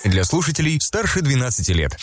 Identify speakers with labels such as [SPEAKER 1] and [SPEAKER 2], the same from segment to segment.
[SPEAKER 1] Для слушателей старше 12 лет.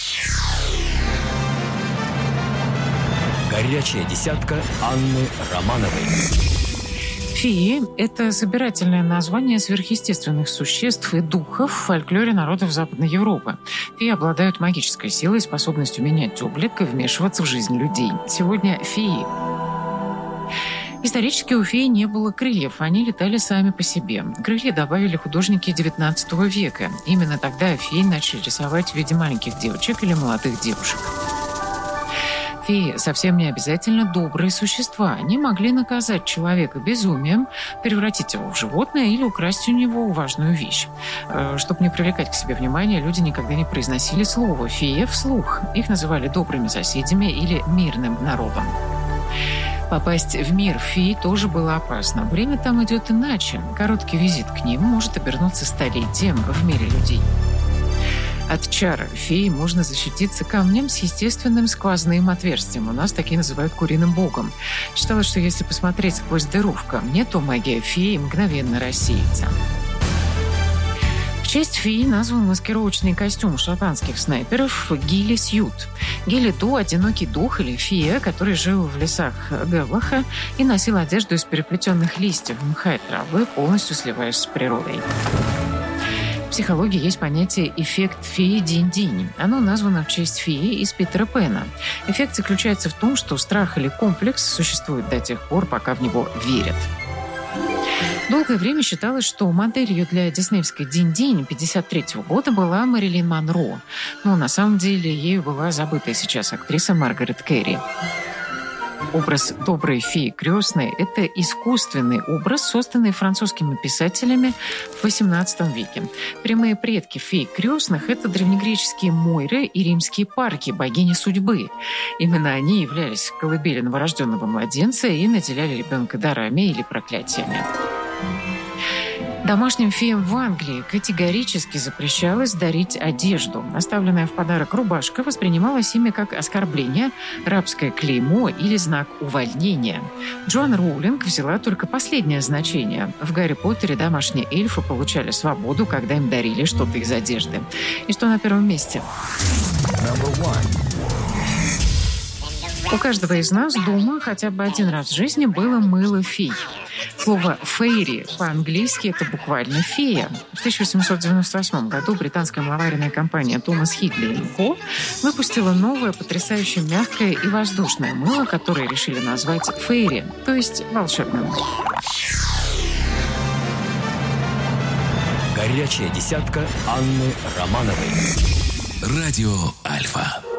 [SPEAKER 2] Горячая десятка Анны Романовой.
[SPEAKER 3] Феи – это собирательное название сверхъестественных существ и духов в фольклоре народов Западной Европы. Феи обладают магической силой и способностью менять облик и вмешиваться в жизнь людей. Сегодня феи. Исторически у фей не было крыльев, они летали сами по себе. Крылья добавили художники XIX века. Именно тогда феи начали рисовать в виде маленьких девочек или молодых девушек. Феи совсем не обязательно добрые существа. Они могли наказать человека безумием, превратить его в животное или украсть у него важную вещь. Чтобы не привлекать к себе внимания, люди никогда не произносили слово «фея» вслух. Их называли добрыми соседями или мирным народом. Попасть в мир фей тоже было опасно. Время там идет иначе. Короткий визит к ним может обернуться столетием в мире людей. От чар феи можно защититься камнем с естественным сквозным отверстием. У нас такие называют куриным богом. Считалось, что если посмотреть сквозь дыру в камне, то магия феи мгновенно рассеется. В честь феи назван маскировочный костюм шотландских снайперов Гилли Сьют. Гилли – одинокий дух или фея, который жил в лесах Гэллаха и носил одежду из переплетенных листьев, мха и травы, полностью сливаясь с природой. В психологии есть понятие «эффект феи динь-динь». Оно названо в честь феи из Питера Пэна. Эффект заключается в том, что страх или комплекс существует до тех пор, пока в него верят. Долгое время считалось, что моделью для диснеевской «Динь-Динь» 1953 года была Мэрилин Монро. Но на самом деле ею была забытая сейчас актриса Маргарет Керри. Образ доброй феи крестной – это искусственный образ, созданный французскими писателями в XVIII веке. Прямые предки фей крестных – это древнегреческие Мойры и римские Парки, богини судьбы. Именно они являлись колыбелью новорожденного младенца и наделяли ребенка дарами или проклятиями. Домашним феям в Англии категорически запрещалось дарить одежду. Оставленная в подарок рубашка воспринималась ими как оскорбление, рабское клеймо или знак увольнения. Джоан Роулинг взяла только последнее значение. В «Гарри Поттере» домашние эльфы получали свободу, когда им дарили что-то из одежды. И что на первом месте? У каждого из нас дома хотя бы один раз в жизни было мыло фей. Слово «фейри» по-английски – это буквально «фея». В 1898 году британская мыловаренная компания Томас Хидли & Ко выпустила новое, потрясающе мягкое и воздушное мыло, которое решили назвать «фейри», то есть волшебным.
[SPEAKER 2] Горячая десятка Анны Романовой.
[SPEAKER 1] Радио Альфа.